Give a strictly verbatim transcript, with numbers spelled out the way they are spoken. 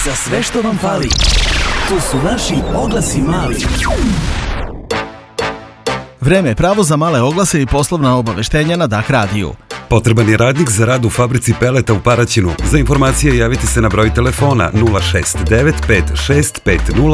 Za sve što vam fali. To su naši oglasi mali. Vreme je pravo za male oglase i poslovna obaveštenja na D A K radiju. Potreban je radnik za rad u fabrici peleta u Paraćinu. Za informacije javiti se na broj telefona nula šest devet pet šest pet nula